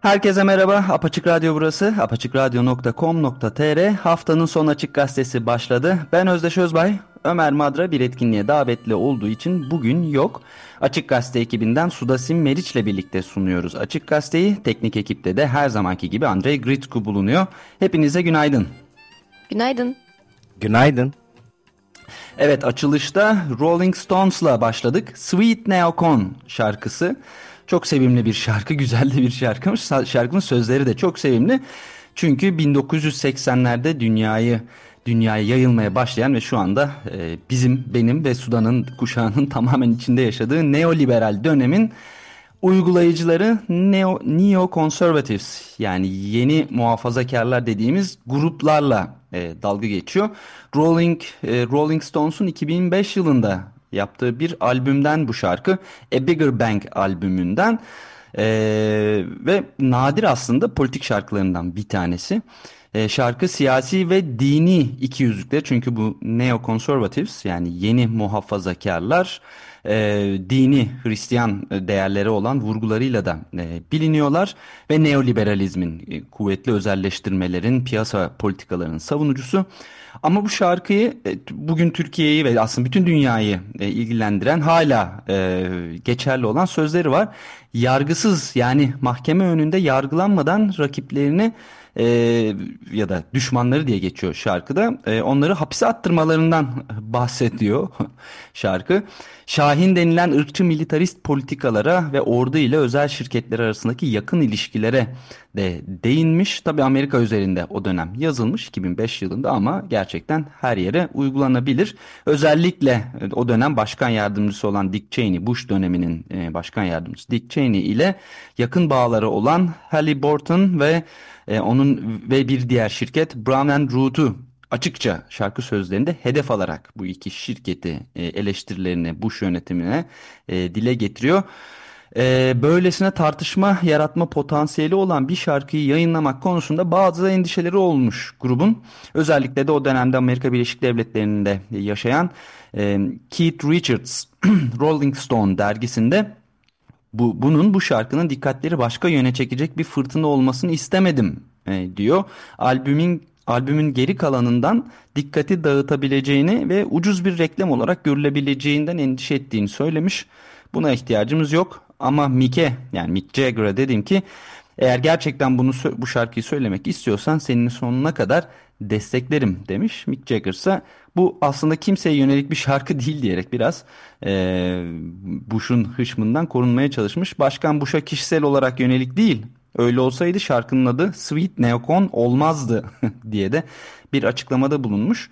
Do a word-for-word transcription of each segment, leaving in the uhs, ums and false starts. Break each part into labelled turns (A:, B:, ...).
A: Herkese merhaba. Apaçık Radyo burası. apaçık radyo nokta com nokta tr. Haftanın son açık gazetesi başladı. Ben Özdeş Özbay. Ömer Madra bir etkinliğe davetli olduğu için bugün yok. Açık Gazete ekibinden Sudasim Meriç'le birlikte sunuyoruz Açık Gazete'yi. Teknik ekipte de her zamanki gibi Andrei Gritku bulunuyor. Hepinize günaydın.
B: Günaydın.
C: Günaydın.
A: Evet, açılışta Rolling Stones'la başladık. Sweet Neocon şarkısı. Çok sevimli bir şarkı, güzel de bir şarkımış. Şarkının sözleri de çok sevimli. Çünkü bin dokuz yüz seksenlerde dünyayı dünyaya yayılmaya başlayan ve şu anda e, bizim, benim ve Sudan'ın kuşağının tamamen içinde yaşadığı neoliberal dönemin uygulayıcıları neo, neo-conservatives, yani yeni muhafazakarlar dediğimiz gruplarla e, dalga geçiyor. Rolling, e, Rolling Stones'un iki bin beş yılında yaptığı bir albümden bu şarkı. A Bigger Bang albümünden. E, Ve nadir aslında politik şarkılarından bir tanesi. E, şarkı siyasi ve dini ikiyüzlükte, çünkü bu neo-conservatives, yani yeni muhafazakarlar, e, dini Hristiyan değerleri olan vurgularıyla da e, biliniyorlar ve neoliberalizmin, e, kuvvetli özelleştirmelerin, piyasa politikalarının savunucusu. Ama bu şarkıyı e, bugün Türkiye'yi ve aslında bütün dünyayı e, ilgilendiren, hala e, geçerli olan sözleri var. Yargısız, yani mahkeme önünde yargılanmadan rakiplerini e, ya da düşmanları diye geçiyor şarkıda, e, onları hapse attırmalarından bahsediyor şarkı. Şahin denilen ırkçı militarist politikalara ve ordu ile özel şirketler arasındaki yakın ilişkilere de değinmiş. Tabii Amerika üzerinde o dönem yazılmış iki bin beş yılında, ama gerçekten her yere uygulanabilir. Özellikle o dönem başkan yardımcısı olan Dick Cheney, Bush döneminin e, başkan yardımcısı Dick Cheney ile yakın bağları olan Halliburton ve e, onun ve bir diğer şirket Brown and Root'u açıkça şarkı sözlerinde hedef alarak bu iki şirketi e, eleştirilerini Bush yönetimine e, dile getiriyor. E, böylesine tartışma yaratma potansiyeli olan bir şarkıyı yayınlamak konusunda bazı endişeleri olmuş grubun. Özellikle de o dönemde Amerika Birleşik Devletleri'nde yaşayan e, Keith Richards Rolling Stone dergisinde bu, bunun bu şarkının dikkatleri başka yöne çekecek bir fırtına olmasını istemedim e, diyor. Albümün albümün geri kalanından dikkati dağıtabileceğini ve ucuz bir reklam olarak görülebileceğinden endişe ettiğini söylemiş. Buna ihtiyacımız yok, ama Mick'e, yani Mick Jagger'a dedim ki, eğer gerçekten bunu bu şarkıyı söylemek istiyorsan senin sonuna kadar desteklerim demiş. Mick Jagger ise bu aslında kimseye yönelik bir şarkı değil diyerek biraz eee Bush'un hışmından korunmaya çalışmış. Başkan Bush'a kişisel olarak yönelik değil. Öyle olsaydı şarkının adı Sweet Neocon olmazdı diye de bir açıklamada bulunmuş.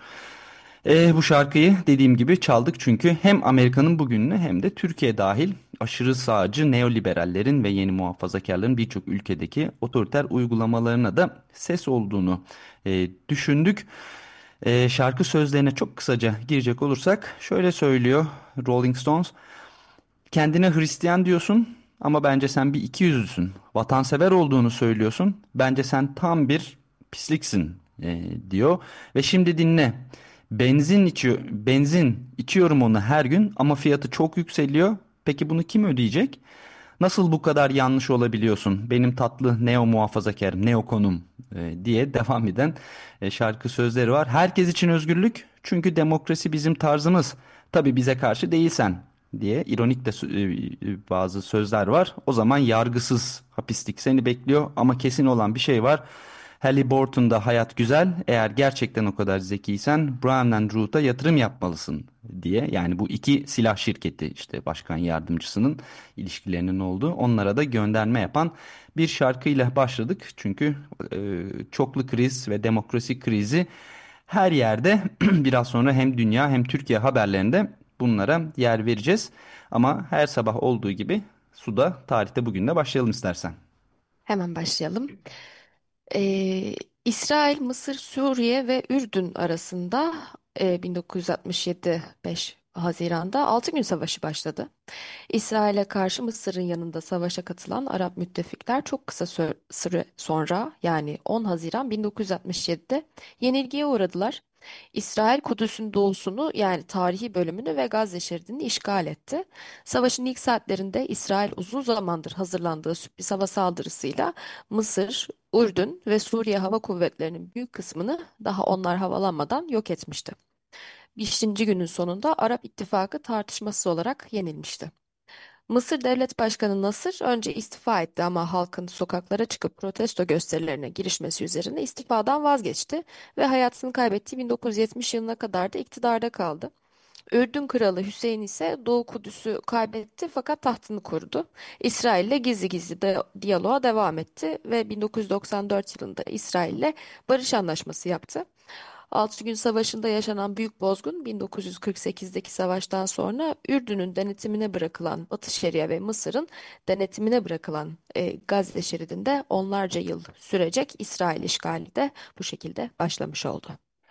A: E, bu şarkıyı dediğim gibi çaldık çünkü hem Amerika'nın bugününü hem de Türkiye dahil aşırı sağcı neoliberallerin ve yeni muhafazakarların birçok ülkedeki otoriter uygulamalarına da ses olduğunu e, düşündük. E, şarkı sözlerine çok kısaca girecek olursak şöyle söylüyor Rolling Stones. Kendine Hristiyan diyorsun ama bence sen bir ikiyüzlüsün. Vatansever olduğunu söylüyorsun. Bence sen tam bir pisliksin e, diyor. Ve şimdi dinle. Benzin içiyor, benzin içiyorum onu her gün ama fiyatı çok yükseliyor. Peki bunu kim ödeyecek? Nasıl bu kadar yanlış olabiliyorsun? Benim tatlı neo muhafazakarım, neokonum e, diye devam eden e, şarkı sözleri var. Herkes için özgürlük, çünkü demokrasi bizim tarzımız. Tabii bize karşı değilsen diye ironik de sö- e, e, bazı sözler var. O zaman yargısız hapislik seni bekliyor, ama kesin olan bir şey var. Halliburton'da hayat güzel. Eğer gerçekten o kadar zekiysen Brown and Root'a yatırım yapmalısın diye. Yani bu iki silah şirketi, işte başkan yardımcısının ilişkilerinin olduğu, onlara da gönderme yapan bir şarkıyla başladık. Çünkü e, çoklu kriz ve demokrasi krizi her yerde. Biraz sonra hem dünya hem Türkiye haberlerinde bunlara yer vereceğiz. Ama her sabah olduğu gibi suda, tarihte bugün de başlayalım istersen.
B: Hemen başlayalım. Ee, İsrail, Mısır, Suriye ve Ürdün arasında e, bin dokuz yüz altmış yedi beş Haziran'da altı gün savaşı başladı. İsrail'e karşı Mısır'ın yanında savaşa katılan Arap müttefikler çok kısa sö- süre sonra, yani on Haziran bin dokuz yüz altmış yedide yenilgiye uğradılar. İsrail Kudüs'ün doğusunu yani tarihi bölümünü ve Gazze şeridini işgal etti. Savaşın ilk saatlerinde İsrail uzun zamandır hazırlandığı sürpriz hava saldırısıyla Mısır, Ürdün ve Suriye Hava Kuvvetleri'nin büyük kısmını daha onlar havalanmadan yok etmişti. Beşinci günün sonunda Arap İttifakı tartışmasız olarak yenilmişti. Mısır Devlet Başkanı Nasır önce istifa etti ama halkın sokaklara çıkıp protesto gösterilerine girişmesi üzerine istifadan vazgeçti ve hayatını kaybettiği bin dokuz yüz yetmiş yılına kadar da iktidarda kaldı. Ürdün Kralı Hüseyin ise Doğu Kudüs'ü kaybetti fakat tahtını korudu. İsrail'le gizli gizli de diyaloğa devam etti ve bin dokuz yüz doksan dört yılında İsrail'le barış anlaşması yaptı. Altı Gün Savaşı'nda yaşanan büyük bozgun bin dokuz yüz kırk sekizdeki savaştan sonra Ürdün'ün denetimine bırakılan Batı Şeria ve Mısır'ın denetimine bırakılan e, Gazze şeridinde onlarca yıl sürecek İsrail işgali de bu şekilde başlamış oldu.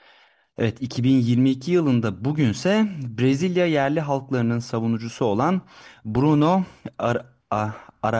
A: Evet, iki bin yirmi iki yılında bugünse Brezilya yerli halklarının savunucusu olan Bruno Ar A-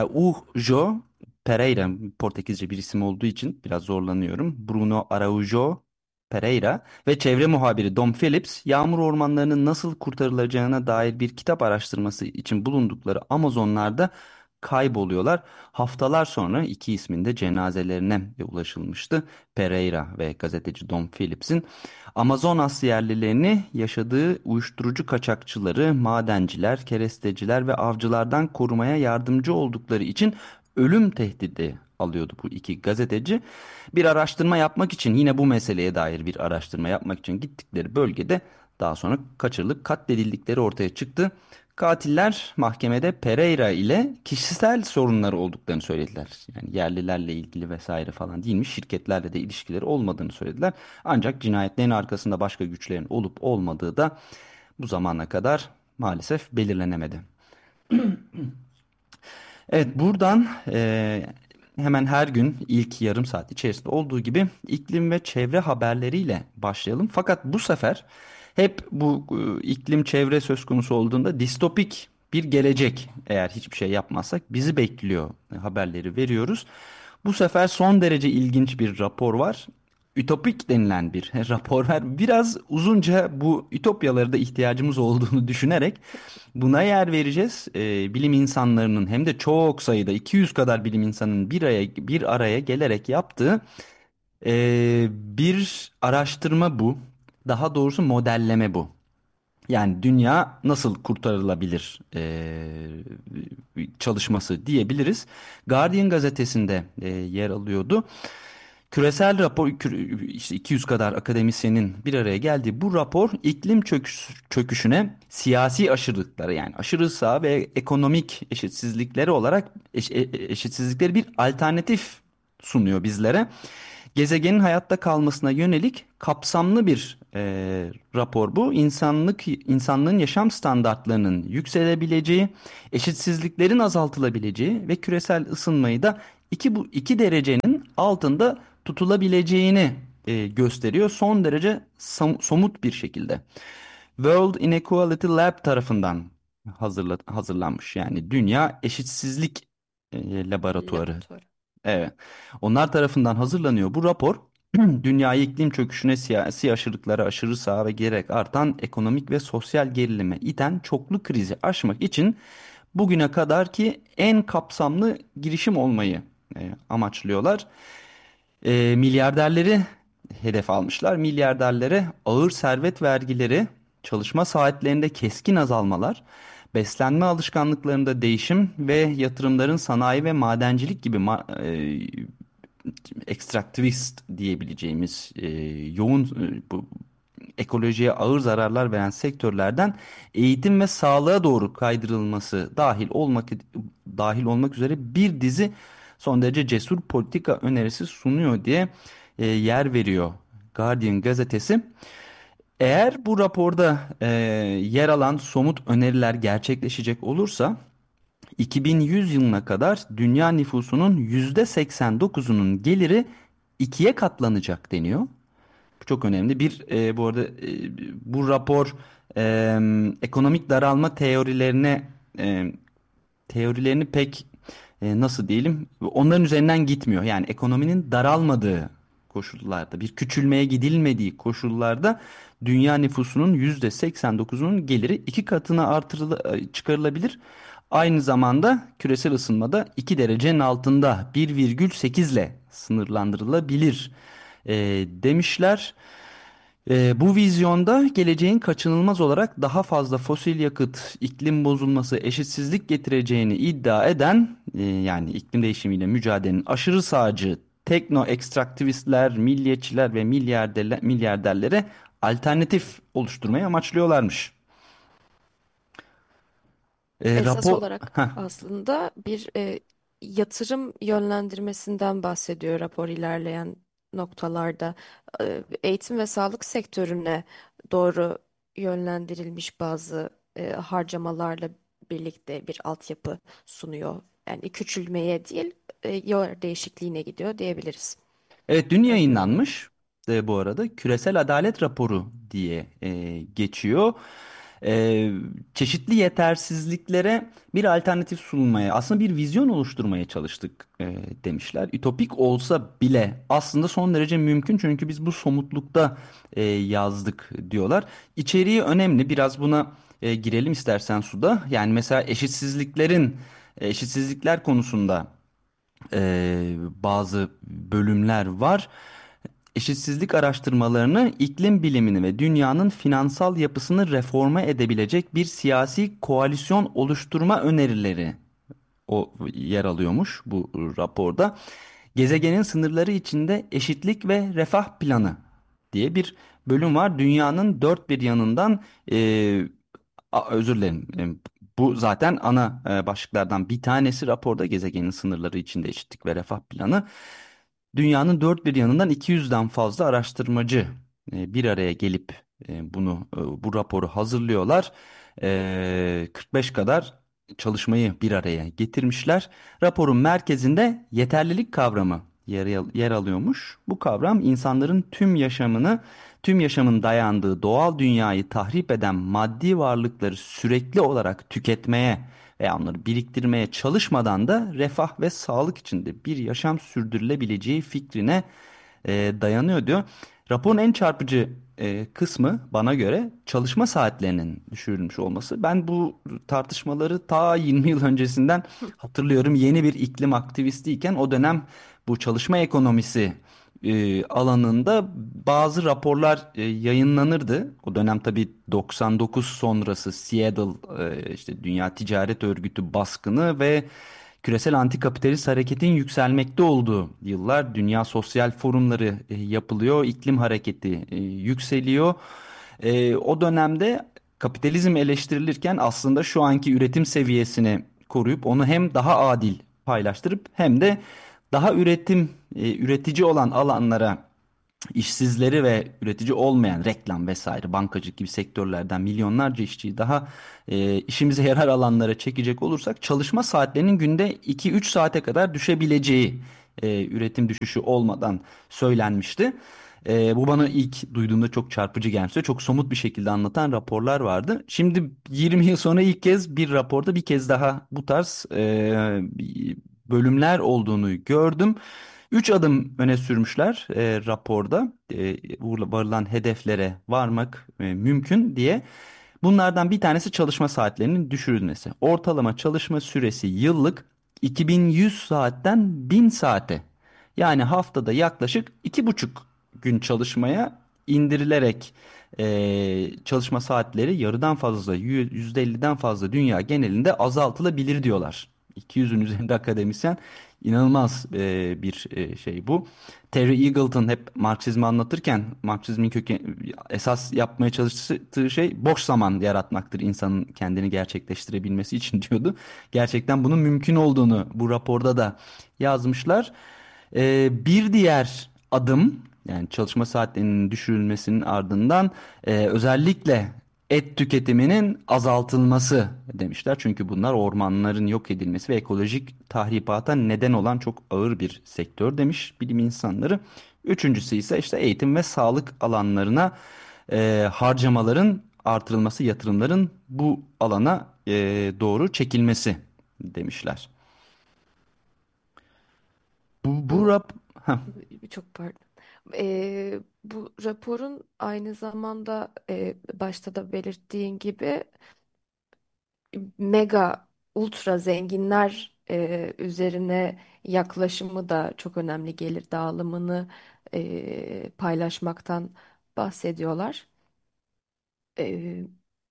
A: Araújo Pereira, Portekizce bir isim olduğu için biraz zorlanıyorum. Bruno Araújo Pereira ve çevre muhabiri Dom Phillips, yağmur ormanlarının nasıl kurtarılacağına dair bir kitap araştırması için bulundukları Amazonlarda kayboluyorlar. Haftalar sonra iki ismin de cenazelerine ulaşılmıştı. Pereira ve gazeteci Dom Phillips'in Amazonas yerlilerini yaşadığı uyuşturucu kaçakçıları, madenciler, keresteciler ve avcılardan korumaya yardımcı oldukları için ölüm tehdidi alıyordu bu iki gazeteci. Bir araştırma yapmak için, yine bu meseleye dair bir araştırma yapmak için gittikleri bölgede daha sonra kaçırılıp katledildikleri ortaya çıktı. Katiller mahkemede Pereira ile kişisel sorunları olduklarını söylediler. Yani yerlilerle ilgili vesaire falan değilmiş. Şirketlerle de ilişkileri olmadığını söylediler. Ancak cinayetlerin arkasında başka güçlerin olup olmadığı da bu zamana kadar maalesef belirlenemedi. Evet, buradan eee, hemen her gün ilk yarım saat içerisinde olduğu gibi iklim ve çevre haberleriyle başlayalım. Fakat bu sefer hep bu e, iklim çevre söz konusu olduğunda distopik bir gelecek, eğer hiçbir şey yapmazsak bizi bekliyor e, haberleri veriyoruz. Bu sefer son derece ilginç bir rapor var. Ütopik denilen bir rapor var. Biraz uzunca bu ütopyalara da ihtiyacımız olduğunu düşünerek buna yer vereceğiz. Ee, bilim insanlarının hem de çok sayıda iki yüz kadar bilim insanının bir araya, bir araya gelerek yaptığı ee, bir araştırma bu. Daha doğrusu modelleme bu. Yani dünya nasıl kurtarılabilir ee, çalışması diyebiliriz. Guardian gazetesinde ee, yer alıyordu. Küresel rapor, kü- işte iki yüz kadar akademisyenin bir araya geldiği bu rapor iklim çöküş, çöküşüne siyasi aşırılıkları, yani aşırı sağ ve ekonomik eşitsizlikleri olarak eş- e- eşitsizlikleri bir alternatif sunuyor bizlere. Gezegenin hayatta kalmasına yönelik kapsamlı bir e, rapor bu. İnsanlık insanlığın yaşam standartlarının yükselebileceği, eşitsizliklerin azaltılabileceği ve küresel ısınmayı da iki bu iki derecenin altında tutulabileceğini e, gösteriyor. Son derece som- somut bir şekilde. World Inequality Lab tarafından hazırla hazırlanmış. Yani Dünya Eşitsizlik e, Laboratuvarı.
B: Laboratuvar.
A: Evet. Onlar tarafından hazırlanıyor bu rapor. Dünyayı iklim çöküşüne, siyasi aşırılıklara, aşırı sağa ve giderek artan ekonomik ve sosyal gerilime iten çoklu krizi aşmak için bugüne kadarki en kapsamlı girişim olmayı e, amaçlıyorlar. E, milyarderleri hedef almışlar. Milyarderlere ağır servet vergileri, çalışma saatlerinde keskin azalmalar, beslenme alışkanlıklarında değişim ve yatırımların sanayi ve madencilik gibi ma- e, ekstraktivist diyebileceğimiz e, yoğun e, bu ekolojiye ağır zararlar veren sektörlerden eğitim ve sağlığa doğru kaydırılması dahil olmak dahil olmak üzere bir dizi son derece cesur politika önerisi sunuyor diye e, yer veriyor Guardian gazetesi. Eğer bu raporda e, yer alan somut öneriler gerçekleşecek olursa iki bin yüz yılına kadar dünya nüfusunun yüzde seksen dokuzunun geliri ikiye katlanacak deniyor. Bu çok önemli. Bir e, bu arada e, bu rapor e, ekonomik daralma teorilerine e, teorilerini pek e, nasıl diyelim, onların üzerinden gitmiyor. Yani ekonominin daralmadığı koşullarda, bir küçülmeye gidilmediği koşullarda dünya nüfusunun yüzde seksen dokuzunun geliri iki katına artırılı, çıkarılabilir. Aynı zamanda küresel ısınmada iki derecenin altında bir virgül sekiz ile sınırlandırılabilir e, demişler. Ee, bu vizyonda geleceğin kaçınılmaz olarak daha fazla fosil yakıt, iklim bozulması, eşitsizlik getireceğini iddia eden, e, yani iklim değişimiyle mücadelenin aşırı sağcı tekno ekstraktivistler, milliyetçiler ve milyarderler, milyarderlere alternatif oluşturmayı amaçlıyorlarmış. E,
B: Esas
A: rapor,
B: olarak
A: Heh,
B: aslında bir e, yatırım yönlendirmesinden bahsediyor rapor ilerleyen noktalarda. E, eğitim ve sağlık sektörüne doğru yönlendirilmiş bazı e, harcamalarla birlikte bir altyapı sunuyor. Yani küçülmeye değil, e, yer değişikliğine gidiyor diyebiliriz.
A: Evet, dün
B: Öngörüler.
A: yayınlanmış e, bu arada küresel adalet raporu diye e, geçiyor. E, Çeşitli yetersizliklere bir alternatif sunmaya, aslında bir vizyon oluşturmaya çalıştık e, demişler. Ütopik olsa bile aslında son derece mümkün çünkü biz bu somutlukta e, yazdık diyorlar. İçeriği önemli, biraz buna e, girelim istersen Suda. Yani mesela eşitsizliklerin eşitsizlikler konusunda e, bazı bölümler var. Eşitsizlik araştırmalarını, iklim bilimini ve dünyanın finansal yapısını reforme edebilecek bir siyasi koalisyon oluşturma önerileri o yer alıyormuş bu raporda. Gezegenin sınırları içinde eşitlik ve refah planı diye bir bölüm var. Dünyanın dört bir yanından e, a- özür dilerim. E, Bu zaten ana e, başlıklardan bir tanesi raporda, gezegenin sınırları içinde eşitlik ve refah planı. Dünyanın dört bir yanından iki yüzden fazla araştırmacı e, bir araya gelip e, bunu e, bu raporu hazırlıyorlar. E, kırk beş kadar çalışmayı bir araya getirmişler. Raporun merkezinde yeterlilik kavramı yer, yer alıyormuş. Bu kavram insanların tüm yaşamını, tüm yaşamın dayandığı doğal dünyayı tahrip eden maddi varlıkları sürekli olarak tüketmeye veya onları biriktirmeye çalışmadan da refah ve sağlık içinde bir yaşam sürdürülebileceği fikrine e, dayanıyor diyor. Raporun en çarpıcı e, kısmı bana göre çalışma saatlerinin düşürülmüş olması. Ben bu tartışmaları ta yirmi yıl öncesinden hatırlıyorum. Yeni bir iklim aktivistiyken o dönem bu çalışma ekonomisi e, alanında bazı raporlar e, yayınlanırdı. O dönem tabii doksan dokuz sonrası Seattle e, işte Dünya Ticaret Örgütü baskını ve küresel antikapitalist hareketin yükselmekte olduğu yıllar. Dünya sosyal forumları e, yapılıyor, iklim hareketi e, yükseliyor. E, o dönemde kapitalizm eleştirilirken aslında şu anki üretim seviyesini koruyup onu hem daha adil paylaştırıp hem de daha üretim e, üretici olan alanlara, işsizleri ve üretici olmayan reklam vesaire bankacılık gibi sektörlerden milyonlarca işçiyi daha e, işimize yarar alanlara çekecek olursak çalışma saatlerinin günde iki üç saate kadar düşebileceği e, üretim düşüşü olmadan söylenmişti. E, bu bana ilk duyduğumda çok çarpıcı gelmişti. Çok somut bir şekilde anlatan raporlar vardı. Şimdi yirmi yıl sonra ilk kez bir raporda bir kez daha bu tarz e, bölümler olduğunu gördüm. Üç adım öne sürmüşler e, raporda e, varılan hedeflere varmak e, mümkün diye. Bunlardan bir tanesi çalışma saatlerinin düşürülmesi. Ortalama çalışma süresi yıllık iki bin yüz saatten bin saate. Yani haftada yaklaşık iki buçuk gün çalışmaya indirilerek e, çalışma saatleri yarıdan fazla, yüzde elliden fazla dünya genelinde azaltılabilir diyorlar. iki yüzün üzerinde akademisyen, inanılmaz e, bir e, şey bu. Terry Eagleton hep Marksizmi anlatırken Marksizmin köken esas yapmaya çalıştığı şey boş zaman yaratmaktır insanın kendini gerçekleştirebilmesi için diyordu. Gerçekten bunun mümkün olduğunu bu raporda da yazmışlar. E, bir diğer adım, yani çalışma saatlerinin düşürülmesinin ardından e, özellikle et tüketiminin azaltılması demişler. Çünkü bunlar ormanların yok edilmesi ve ekolojik tahribata neden olan çok ağır bir sektör demiş bilim insanları. Üçüncüsü ise işte eğitim ve sağlık alanlarına e, harcamaların artırılması, yatırımların bu alana e, doğru çekilmesi demişler. Bu, bu
B: Bu
A: rap... Heh,
B: çok pardon. E, bu raporun aynı zamanda e, başta da belirttiğin gibi mega ultra zenginler e, üzerine yaklaşımı da çok önemli, gelir dağılımını e, paylaşmaktan bahsediyorlar. E,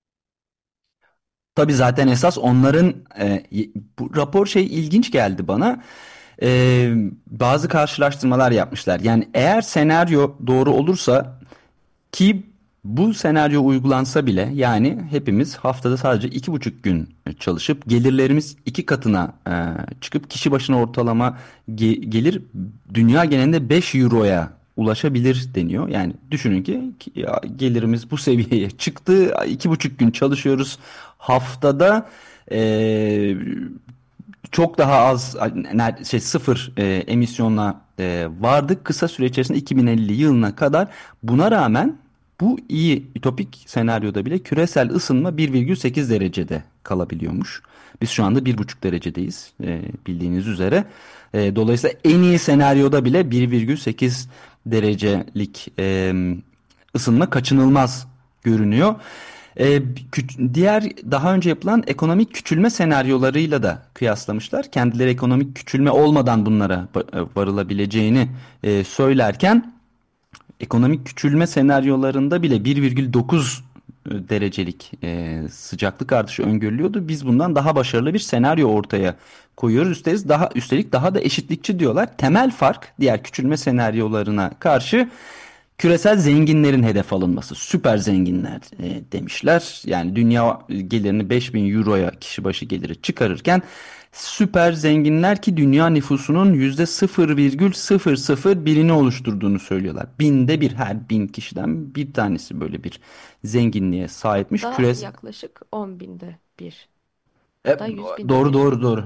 A: Tabii zaten esas onların e, y- bu rapor şey ilginç geldi bana. E, Bazı karşılaştırmalar yapmışlar. Yani eğer senaryo doğru olursa, ki bu senaryo uygulansa bile, yani hepimiz haftada sadece iki buçuk gün çalışıp gelirlerimiz iki katına e, çıkıp kişi başına ortalama ge- gelir dünya genelinde beş euroya ulaşabilir deniyor. Yani düşünün ki, ki ya gelirimiz bu seviyeye çıktı, iki buçuk gün çalışıyoruz haftada, e, çok daha az, ner- şey sıfır e, emisyonla e, vardık kısa süre içerisinde iki bin elli yılına kadar. Buna rağmen bu iyi ütopik senaryoda bile küresel ısınma bir virgül sekiz derecede kalabiliyormuş. Biz şu anda bir buçuk derecedeyiz, e, bildiğiniz üzere. E, dolayısıyla en iyi senaryoda bile bir virgül sekiz derecelik e, ısınma kaçınılmaz görünüyor. Ee, Diğer daha önce yapılan ekonomik küçülme senaryolarıyla da kıyaslamışlar. Kendileri ekonomik küçülme olmadan bunlara e, varılabileceğini e, söylerken, ekonomik küçülme senaryolarında bile bir virgül dokuz derecelik e, sıcaklık artışı öngörülüyordu. Biz bundan daha başarılı bir senaryo ortaya koyuyoruz. Üstelik daha üstelik daha da eşitlikçi diyorlar. Temel fark diğer küçülme senaryolarına karşı küresel zenginlerin hedef alınması. Süper zenginler e, demişler. Yani dünya gelirini beş bin euroya kişi başı geliri çıkarırken, süper zenginler ki dünya nüfusunun yüzde sıfır virgül sıfır sıfır birini oluşturduğunu söylüyorlar. Binde bir, her bin kişiden bir tanesi böyle bir zenginliğe sahipmiş.
B: da
A: Küres
B: yaklaşık on binde bir,
A: E,
B: hatta yüz binde
A: doğru
B: bir.
A: doğru doğru.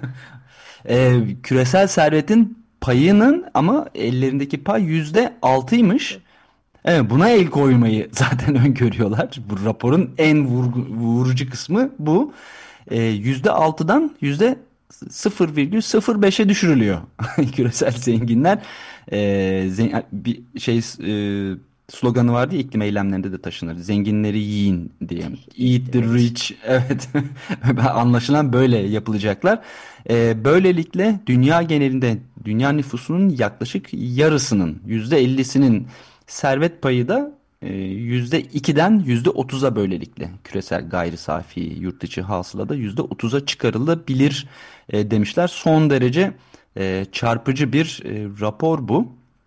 A: E, küresel servetin payının ama ellerindeki pay yüzde altıymış.
B: Altı.
A: Evet, buna el koymayı zaten öngörüyorlar. Bu raporun en vurgu, vurucu kısmı bu. Ee, yüzde altıdan yüzde sıfır virgül sıfır beşe düşürülüyor küresel zenginler. Ee, zen- bir şey e, sloganı vardı ya, iklim eylemlerinde de taşınır. Zenginleri yiyin diye.
B: Eat
A: Eat
B: the
A: the
B: rich.
A: rich. Evet. Anlaşılan böyle yapılacaklar. Ee, böylelikle dünya genelinde dünya nüfusunun yaklaşık yarısının, yüzde ellisinin servet payı da e, yüzde ikiden yüzde otuza, böylelikle küresel gayri safi yurt içi hasılada yüzde otuza çıkarılabilir e, demişler. Son derece e, çarpıcı bir e, rapor bu.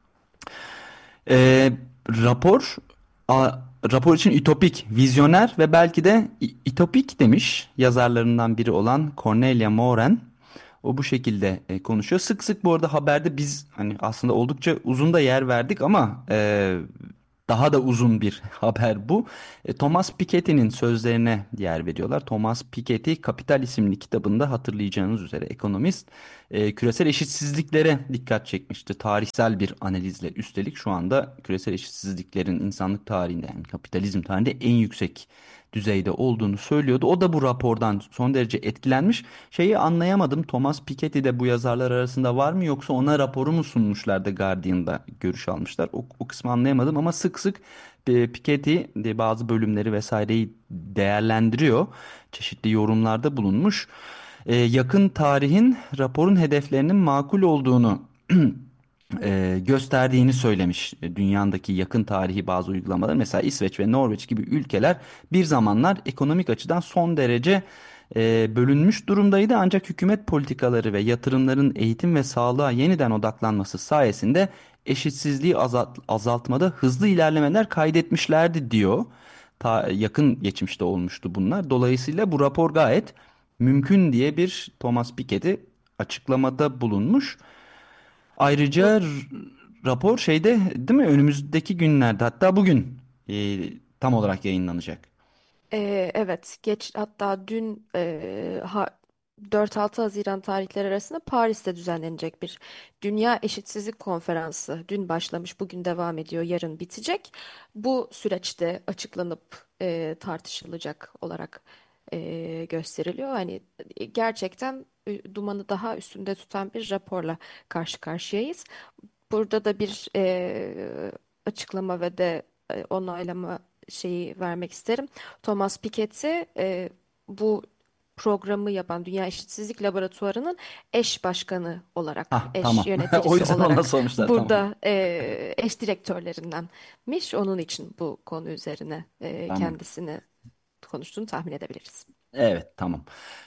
A: E, rapor a, Rapor için ütopik, vizyoner ve belki de i- itopik demiş yazarlarından biri olan Cornelia Moren. O bu şekilde e, konuşuyor. Sık sık bu arada haberde biz hani aslında oldukça uzun da yer verdik ama e, daha da uzun bir haber bu. E, Thomas Piketty'nin sözlerine yer veriyorlar. Thomas Piketty Kapital isimli kitabında, hatırlayacağınız üzere, ekonomist, e, küresel eşitsizliklere dikkat çekmişti. Tarihsel bir analizle, üstelik şu anda küresel eşitsizliklerin insanlık tarihinde, yani kapitalizm tarihinde en yüksek düzeyde olduğunu söylüyordu. O da bu rapordan son derece etkilenmiş. Şeyi anlayamadım. Thomas Piketty de bu yazarlar arasında var mı, yoksa ona raporu mu sunmuşlar da Guardian'da görüş almışlar? O, o kısmı anlayamadım ama sık sık e, Piketty de bazı bölümleri vesaireyi değerlendiriyor. Çeşitli yorumlarda bulunmuş. E, yakın tarihin raporun hedeflerinin makul olduğunu e, gösterdiğini söylemiş. E, Dünyadaki yakın tarihi bazı uygulamalar, mesela İsveç ve Norveç gibi ülkeler bir zamanlar ekonomik açıdan son derece e, bölünmüş durumdaydı. Ancak hükümet politikaları ve yatırımların eğitim ve sağlığa yeniden odaklanması sayesinde eşitsizliği azalt- azaltmada hızlı ilerlemeler kaydetmişlerdi diyor. Ta yakın geçmişte olmuştu bunlar. Dolayısıyla bu rapor gayet mümkün diye bir Thomas Piketty açıklamada bulunmuş.
B: Bu
A: Ayrıca r- rapor şeyde, değil mi, önümüzdeki günlerde, hatta bugün e, tam olarak yayınlanacak.
B: Ee, evet, geç, hatta dün e, ha, dört altı Haziran tarihleri arasında Paris'te düzenlenecek bir Dünya Eşitsizlik Konferansı dün başlamış, bugün devam ediyor, yarın bitecek. Bu süreçte açıklanıp e, tartışılacak olarak e, gösteriliyor. Hani e, gerçekten e, dumanı daha üstünde tutan bir raporla karşı karşıyayız. burada da bir e, açıklama ve de e, onaylama şeyi vermek isterim. Thomas Piketty e, bu programı yapan Dünya Eşitsizlik Laboratuvarı'nın eş başkanı olarak,
A: Ha,
B: eş
A: tamam. O
B: yöneticisi
A: yüzden ona
B: olarak
A: sormuşlar, tamam.
B: burada e, eş direktörlerindenmiş. Onun için bu konu üzerine e,
A: Tamam.
B: kendisini konuştuğunu tahmin edebiliriz.
A: Evet, tamam.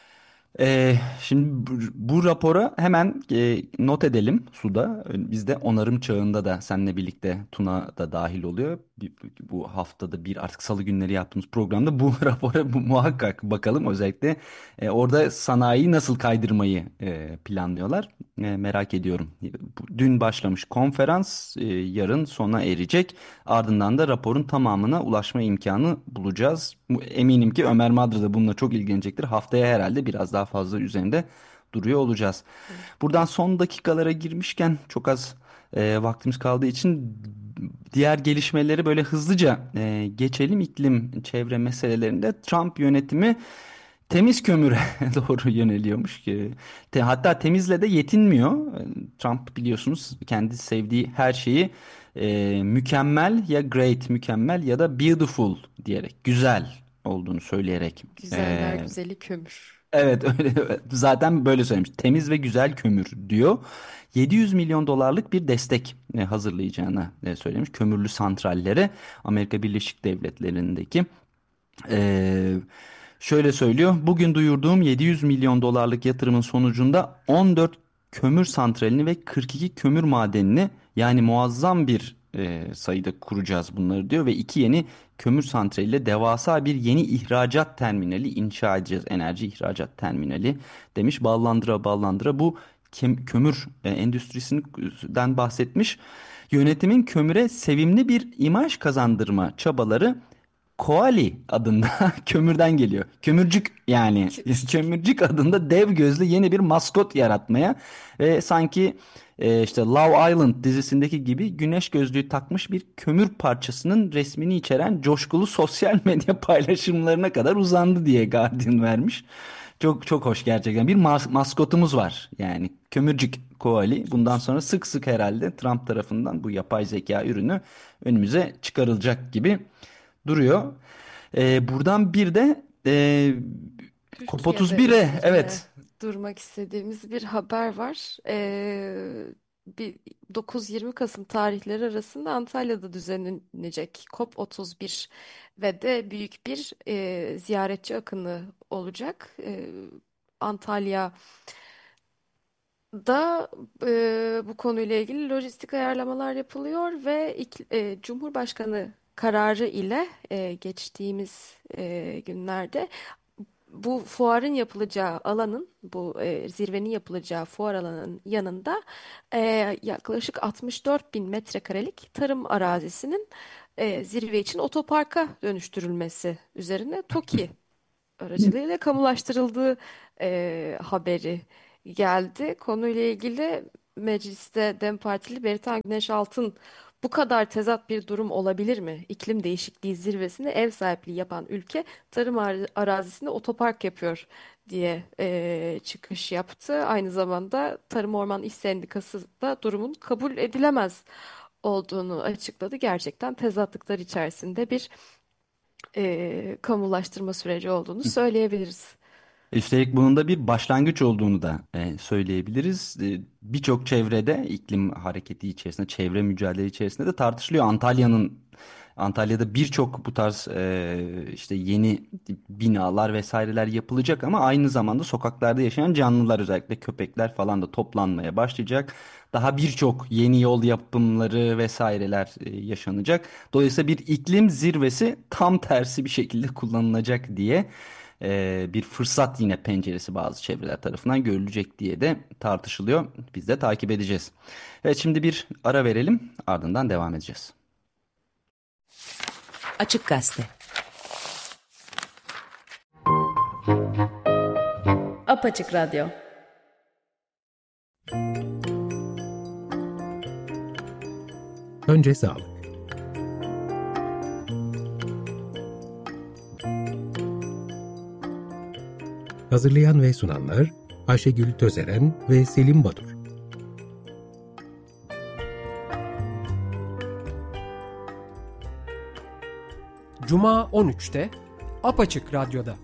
A: Ee, şimdi bu, bu rapora hemen e, not edelim Suda. Biz de onarım çağında da seninle birlikte Tuna da dahil oluyor. Bir- Bu haftada bir artık salı günleri yaptığımız programda bu rapora bu, muhakkak bakalım. Özellikle e, orada sanayiyi nasıl kaydırmayı e, planlıyorlar. E, merak ediyorum. Bu- Dün başlamış konferans e, yarın sona erecek. Ardından da raporun tamamına ulaşma imkanı bulacağız. Bu- Eminim ki Ömer Madra da bununla çok ilgilenecektir. Haftaya herhalde biraz daha fazla üzerinde duruyor olacağız.
B: Evet.
A: Buradan son dakikalara girmişken çok az e, vaktimiz kaldığı için diğer gelişmeleri böyle hızlıca e, geçelim. İklim, çevre meselelerinde Trump yönetimi temiz kömüre doğru yöneliyormuş ki. Te- hatta temizle de yetinmiyor. E, Trump biliyorsunuz kendi sevdiği her şeyi e, mükemmel ya great mükemmel ya da beautiful diyerek güzel olduğunu söyleyerek.
B: Güzeller
A: e,
B: güzeli kömür.
A: evet öyle zaten böyle söylemiş. Temiz ve güzel kömür diyor. yedi yüz milyon dolarlık bir destek e, hazırlayacağını e, söylemiş kömürlü santrallere Amerika Birleşik Devletleri'ndeki. Ee, Şöyle söylüyor. Bugün duyurduğum yedi yüz milyon dolarlık yatırımın sonucunda on dört kömür santralini ve kırk iki kömür madenini yani muazzam bir e, sayıda kuracağız bunları diyor ve iki yeni kömür santraliyle devasa bir yeni ihracat terminali inşa edeceğiz. Enerji ihracat terminali demiş. Ballandıra ballandıra bu kem- kömür e, endüstrisinden bahsetmiş. Yönetimin kömüre sevimli bir imaj kazandırma çabaları Koali adında kömürden geliyor. Kömürcük yani kömürcük adında dev gözlü yeni bir maskot yaratmaya ve sanki e, işte Love Island dizisindeki gibi güneş gözlüğü takmış bir kömür parçasının resmini içeren coşkulu sosyal medya paylaşımlarına kadar uzandı diye Guardian vermiş. Çok çok hoş gerçekten. Bir mas- maskotumuz var. Yani kömürcük koali. Bundan sonra sık sık herhalde Trump tarafından bu yapay zeka ürünü önümüze çıkarılacak gibi duruyor. Ee, buradan bir de e, COP
B: Türkiye'de
A: otuz bire
B: üzerine
A: evet.
B: durmak istediğimiz bir haber var. Ee, bir dokuz yirmi Kasım tarihleri arasında Antalya'da düzenlenecek COP otuz bir ve de büyük bir e, ziyaretçi akını olacak. Ee, Antalya da e, bu konuyla ilgili lojistik ayarlamalar yapılıyor ve ik- e, Cumhurbaşkanı kararı ile e, geçtiğimiz e, günlerde bu fuarın yapılacağı alanın, bu e, zirvenin yapılacağı fuar alanının yanında e, yaklaşık altmış dört bin metrekarelik tarım arazisinin e, zirve için otoparka dönüştürülmesi üzerine TOKİ aracılığıyla kamulaştırıldığı e, haberi geldi. Konuyla ilgili mecliste DEM Partili Beritan Güneşaltın bu kadar tezat bir durum olabilir mi? İklim değişikliği zirvesine ev sahipliği yapan ülke tarım ar- arazisinde otopark yapıyor diye e, çıkış yaptı. Aynı zamanda Tarım Orman İş Sendikası da durumun kabul edilemez olduğunu açıkladı. Gerçekten tezatlıklar içerisinde bir e, kamulaştırma süreci olduğunu söyleyebiliriz.
A: Üstelik bunun da bir başlangıç olduğunu da e, söyleyebiliriz. E, birçok çevrede iklim hareketi içerisinde, çevre mücadele içerisinde de tartışılıyor. Antalya'nın Antalya'da birçok bu tarz e, işte yeni binalar vesaireler yapılacak ama aynı zamanda sokaklarda yaşayan canlılar özellikle köpekler falan da toplanmaya başlayacak. Daha birçok yeni yol yapımları vesaireler e, yaşanacak. Dolayısıyla bir iklim zirvesi tam tersi bir şekilde kullanılacak diye e, bir fırsat yine penceresi bazı çevreler tarafından görülecek diye de tartışılıyor. Biz de takip edeceğiz. Evet şimdi bir ara verelim ardından devam edeceğiz.
C: Açık Gazete.
D: Apaçık Radyo.
E: Önce sağlık. Hazırlayan ve sunanlar Ayşegül Tözeren ve Selim Badur.
C: Cuma on üçte Apaçık Radyo'da.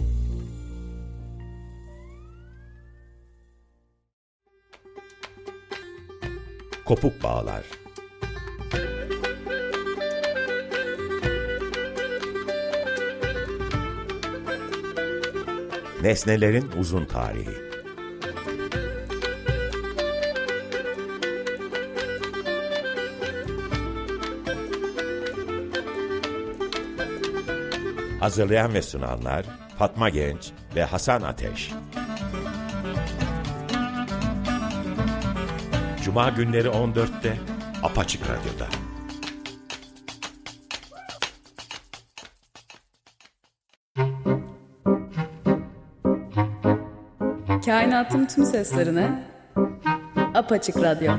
F: Kopuk Bağlar. Nesnelerin uzun tarihi. Hazırlayan ve sunanlar Fatma Genç ve Hasan Ateş. Cuma günleri on dörtte Apaçık Radyo'da.
D: Kainatın tüm seslerine Apaçık Radyo.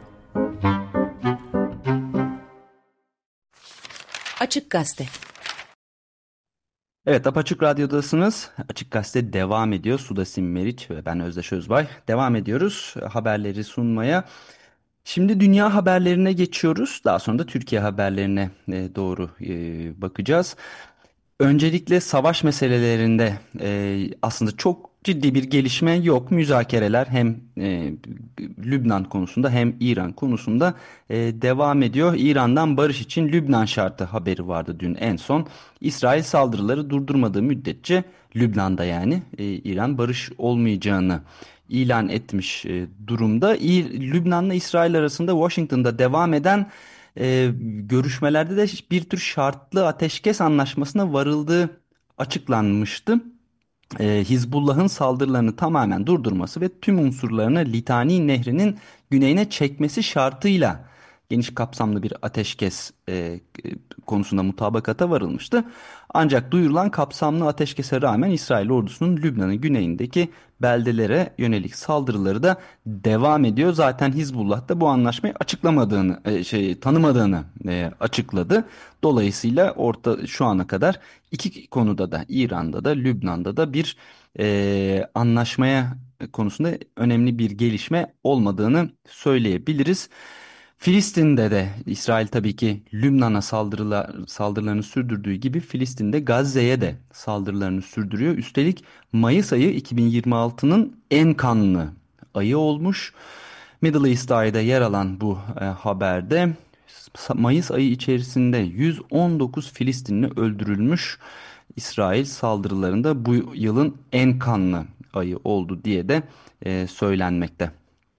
G: Açık Gazete.
A: Evet, Apaçık Radyo'dasınız. Açık Gazete devam ediyor. Sudasim Meriç ve ben Özdeş Özbay. Devam ediyoruz haberleri sunmaya. Şimdi dünya haberlerine geçiyoruz. Daha sonra da Türkiye haberlerine e, doğru e, bakacağız. Öncelikle savaş meselelerinde e, aslında çok ciddi bir gelişme yok. Müzakereler hem e, Lübnan konusunda hem İran konusunda e, devam ediyor. İran'dan barış için Lübnan şartı haberi vardı dün en son. İsrail saldırıları durdurmadığı müddetçe Lübnan'da yani e, İran barış olmayacağını ilan etmiş e, durumda. İ, Lübnan'la İsrail arasında Washington'da devam eden e, görüşmelerde de bir tür şartlı ateşkes anlaşmasına varıldığı açıklanmıştı. E, Hizbullah'ın saldırılarını tamamen durdurması ve tüm unsurlarını Litani Nehri'nin güneyine çekmesi şartıyla geniş kapsamlı bir ateşkes e, konusunda mutabakata varılmıştı. Ancak duyurulan kapsamlı ateşkese rağmen İsrail ordusunun Lübnan'ın güneyindeki beldelere yönelik saldırıları da devam ediyor. Zaten Hizbullah da bu anlaşmayı açıklamadığını, e, şey tanımadığını e, açıkladı. Dolayısıyla orta şu ana kadar iki konuda da İran'da da Lübnan'da da bir e, anlaşmaya konusunda önemli bir gelişme olmadığını söyleyebiliriz. Filistin'de de İsrail tabii ki Lübnan'a saldırılar, saldırılarını sürdürdüğü gibi Filistin'de Gazze'ye de saldırılarını sürdürüyor. Üstelik Mayıs ayı iki bin yirmi altının en kanlı ayı olmuş. Middle East Eye'da yer alan bu e, haberde Mayıs ayı içerisinde yüz on dokuz Filistinli öldürülmüş. İsrail saldırılarında bu yılın en kanlı ayı oldu diye de e, söylenmekte.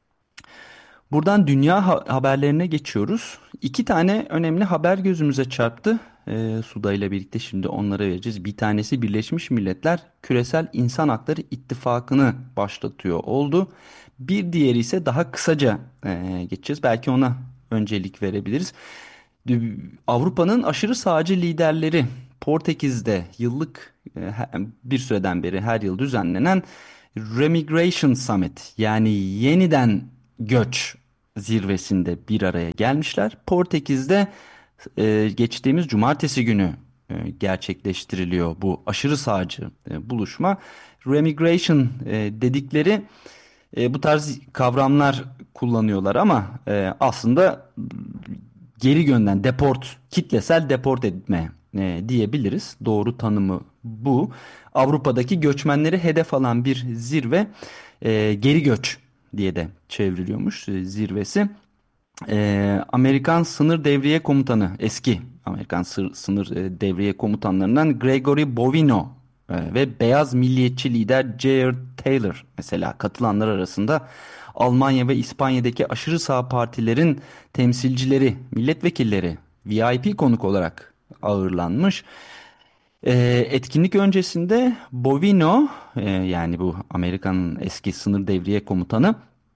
A: Buradan dünya ha- haberlerine geçiyoruz. İki tane önemli haber gözümüze çarptı. Ee, Suda ile birlikte şimdi onlara vereceğiz. Bir tanesi Birleşmiş Milletler Küresel İnsan Hakları İttifakı'nı başlatıyor oldu. Bir diğeri ise daha kısaca e, geçeceğiz. Belki ona öncelik verebiliriz. Avrupa'nın aşırı sağcı liderleri Portekiz'de yıllık e, bir süreden beri her yıl düzenlenen Remigration Summit yani yeniden göç zirvesinde bir araya gelmişler. Portekiz'de e, geçtiğimiz cumartesi günü e, gerçekleştiriliyor bu aşırı sağcı e, buluşma. Remigration e, dedikleri e, bu tarz kavramlar kullanıyorlar ama e, aslında geri gönderen deport, kitlesel deport etme e, diyebiliriz. Doğru tanımı bu. Avrupa'daki göçmenleri hedef alan bir zirve, e, geri göç diye de çevriliyormuş e, zirvesi. E, Amerikan Sınır Devriye Komutanı, eski Amerikan Sır, Sınır e, Devriye Komutanlarından Gregory Bovino e, ve beyaz milliyetçi lider Jair Taylor mesela katılanlar arasında. Almanya ve İspanya'daki aşırı sağ partilerin temsilcileri, milletvekilleri V I P konuk olarak ağırlanmış. Ee, etkinlik öncesinde Bovino, e, yani bu Amerika'nın eski sınır devriye komutanı,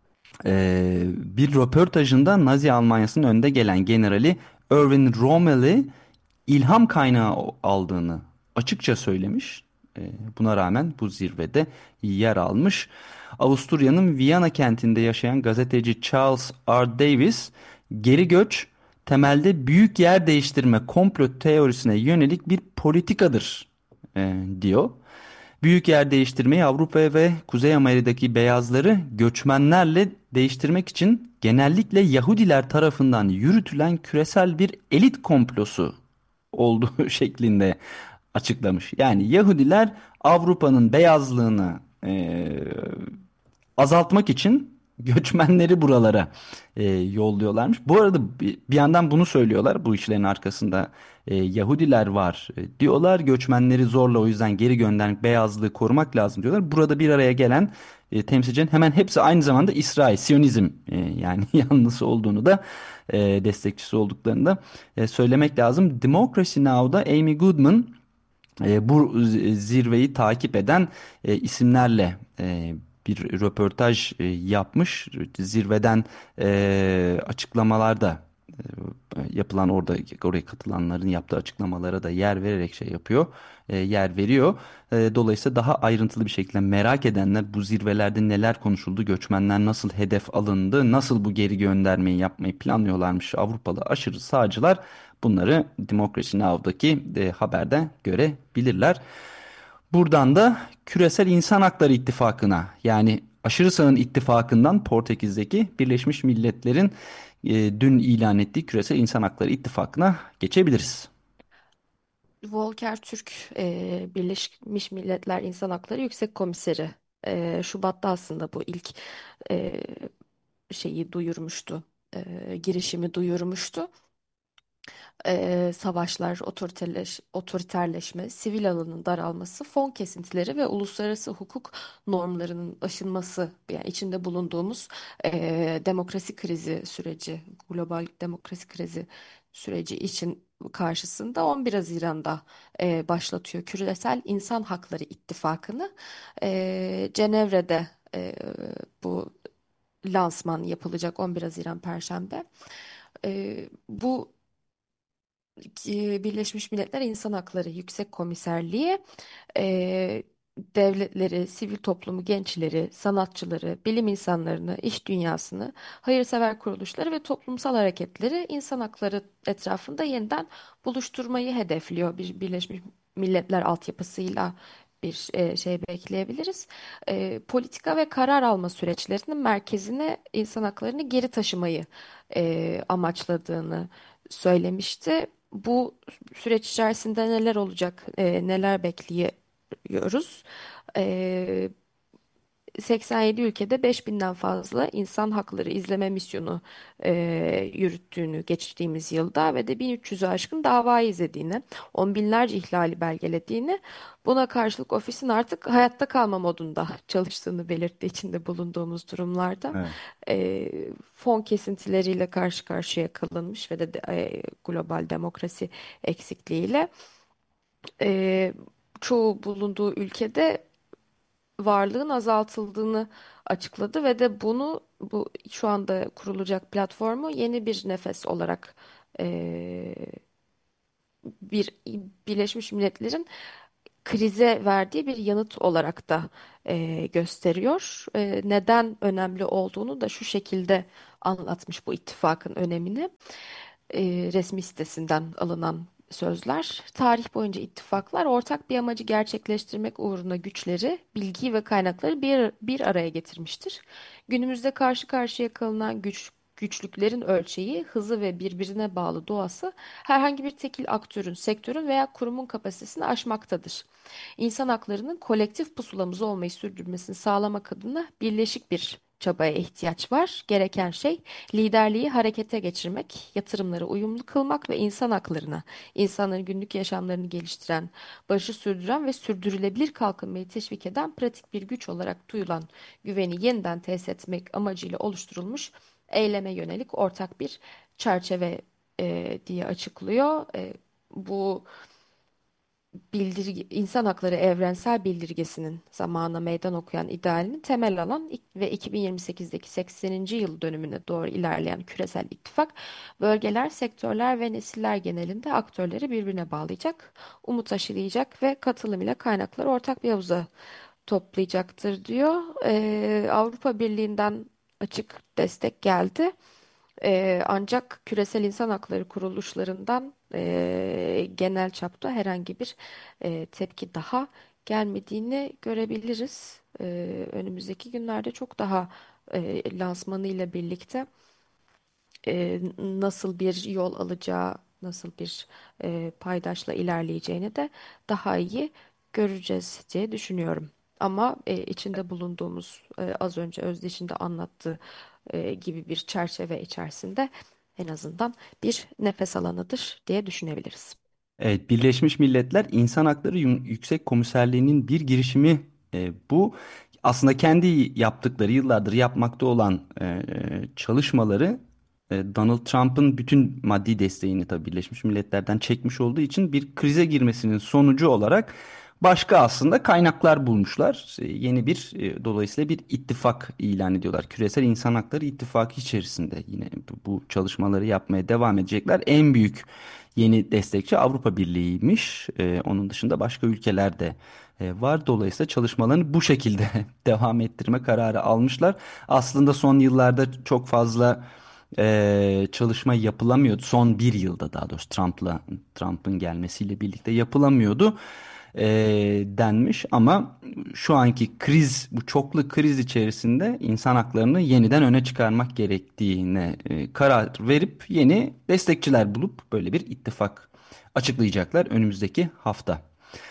A: e, bir röportajında Nazi Almanyası'nın önde gelen generali Erwin Rommel'i ilham kaynağı aldığını açıkça söylemiş. E, buna rağmen bu zirvede yer almış. Avusturya'nın Viyana kentinde yaşayan gazeteci Charles R. Davis, geri göç temelde büyük yer değiştirme komplo teorisine yönelik bir politikadır e, diyor. Büyük yer değiştirmeyi Avrupa ve Kuzey Amerika'daki beyazları göçmenlerle değiştirmek için genellikle Yahudiler tarafından yürütülen küresel bir elit komplosu olduğu şeklinde açıklamış. Yani Yahudiler Avrupa'nın beyazlığını e, azaltmak için göçmenleri buralara e, yolluyorlarmış. Bu arada bir, bir yandan bunu söylüyorlar. Bu işlerin arkasında e, Yahudiler var e, diyorlar. Göçmenleri zorla o yüzden geri göndermek, beyazlığı korumak lazım diyorlar. Burada bir araya gelen e, temsilcilerin hemen hepsi aynı zamanda İsrail, Siyonizm e, yani yanlısı olduğunu da e, destekçisi olduklarını da e, söylemek lazım. Democracy Now'da Amy Goodman e, bu zirveyi takip eden e, isimlerle e, bir röportaj e, yapmış. Zirveden e, açıklamalarda e, yapılan orada oraya katılanların yaptığı açıklamalara da yer vererek şey yapıyor, e, yer veriyor. E, dolayısıyla daha ayrıntılı bir şekilde merak edenler bu zirvelerde neler konuşuldu, göçmenler nasıl hedef alındı, nasıl bu geri göndermeyi yapmayı planlıyorlarmış Avrupalı aşırı sağcılar bunları Democracy Now'daki e, haberde görebilirler. Buradan da Küresel İnsan Hakları İttifakı'na yani aşırı sağın ittifakından Portekiz'deki Birleşmiş Milletler'in e, dün ilan ettiği Küresel İnsan Hakları İttifakı'na geçebiliriz.
B: Volker Türk, e, Birleşmiş Milletler İnsan Hakları Yüksek Komiseri. E, Şubat'ta aslında bu ilk e, şeyi duyurmuştu, e, girişimi duyurmuştu. E, savaşlar, otoriterleş, otoriterleşme, sivil alanın daralması, fon kesintileri ve uluslararası hukuk normlarının aşınması, yani içinde bulunduğumuz e, demokrasi krizi süreci, global demokrasi krizi süreci için karşısında on bir Haziran'da e, başlatıyor Küresel İnsan Hakları İttifakı'nı. E, Cenevre'de e, bu lansman yapılacak on bir Haziran Perşembe. E, bu e, Birleşmiş Milletler İnsan Hakları Yüksek Komiserliği e, devletleri, sivil toplumu, gençleri, sanatçıları, bilim insanlarını, iş dünyasını, hayırsever kuruluşları ve toplumsal hareketleri insan hakları etrafında yeniden buluşturmayı hedefliyor. Bir Birleşmiş Milletler altyapısıyla bir e, şey bekleyebiliriz. E, politika ve karar alma süreçlerinin merkezine insan haklarını geri taşımayı e, amaçladığını söylemişti. Bu süreç içerisinde neler olacak, e, neler bekliyoruz? E, seksen yedi ülkede beş binden fazla insan hakları izleme misyonu e, yürüttüğünü geçtiğimiz yılda ve de bin üç yüzü aşkın davayı izlediğini, on binlerce ihlali belgelediğini, buna karşılık ofisin artık hayatta kalma modunda çalıştığını belirttiği içinde bulunduğumuz durumlarda
A: Evet.
B: e, fon kesintileriyle karşı karşıya kalınmış ve de, de e, global demokrasi eksikliğiyle e, çoğu bulunduğu ülkede varlığın azaltıldığını açıkladı ve de bunu bu şu anda kurulacak platformu yeni bir nefes olarak eee, bir Birleşmiş Milletler'in krize verdiği bir yanıt olarak da eee, gösteriyor. Eee, neden önemli olduğunu da şu şekilde anlatmış bu ittifakın önemini. Eee, resmi sitesinden alınan sözler. Tarih boyunca ittifaklar ortak bir amacı gerçekleştirmek uğruna güçleri, bilgiyi ve kaynakları bir, bir araya getirmiştir. Günümüzde karşı karşıya kalınan güç güçlüklerin ölçeği, hızı ve birbirine bağlı doğası herhangi bir tekil aktörün, sektörün veya kurumun kapasitesini aşmaktadır. İnsan haklarının kolektif pusulamız olmayı sürdürmesini sağlamak adına birleşik bir çabaya ihtiyaç var. Gereken şey liderliği harekete geçirmek, yatırımları uyumlu kılmak ve insan haklarına, insanların günlük yaşamlarını geliştiren, barışı sürdüren ve sürdürülebilir kalkınmayı teşvik eden pratik bir güç olarak duyulan güveni yeniden tesis etmek amacıyla oluşturulmuş eyleme yönelik ortak bir çerçeve e, diye açıklıyor. E, bu bildirge, insan hakları evrensel bildirgesinin zamana meydan okuyan idealini temel alan ik- ve iki bin yirmi sekizdeki sekseninci yıl dönümüne doğru ilerleyen küresel ittifak, bölgeler, sektörler ve nesiller genelinde aktörleri birbirine bağlayacak, umut aşılayacak ve katılım ile kaynakları ortak bir havuza toplayacaktır diyor. Ee, Avrupa Birliği'nden açık destek geldi. Ee, ancak küresel insan hakları kuruluşlarından e, genel çapta herhangi bir e, tepki daha gelmediğini görebiliriz. Ee, önümüzdeki günlerde çok daha e, lansmanı ile birlikte e, nasıl bir yol alacağı nasıl bir e, paydaşla ilerleyeceğini de daha iyi göreceğiz diye düşünüyorum. Ama e, içinde bulunduğumuz e, az önce Özdeş'in de anlattığı e, gibi bir çerçeve içerisinde en azından bir nefes alanıdır diye düşünebiliriz.
A: Evet, Birleşmiş Milletler İnsan Hakları Yü- Yüksek Komiserliği'nin bir girişimi e, bu. Aslında kendi yaptıkları yıllardır yapmakta olan e, çalışmaları e, Donald Trump'ın bütün maddi desteğini tabii Birleşmiş Milletler'den çekmiş olduğu için bir krize girmesinin sonucu olarak başka aslında kaynaklar bulmuşlar. E, yeni bir e, dolayısıyla bir ittifak ilan ediyorlar. Küresel İnsan Hakları İttifakı içerisinde yine bu bu çalışmaları yapmaya devam edecekler. En büyük yeni destekçi Avrupa Birliği'ymiş. Ee, onun dışında başka ülkeler de e, var. Dolayısıyla çalışmalarını bu şekilde devam ettirme kararı almışlar. Aslında son yıllarda çok fazla e, çalışma yapılamıyordu. Son bir yılda daha doğrusu Trump'la Trump'ın gelmesiyle birlikte yapılamıyordu e, denmiş. Ama şu anki kriz, bu çoklu kriz içerisinde insan haklarını yeniden öne çıkarmak gerektiğine e, karar verip yeni destekçiler bulup böyle bir ittifak açıklayacaklar önümüzdeki hafta.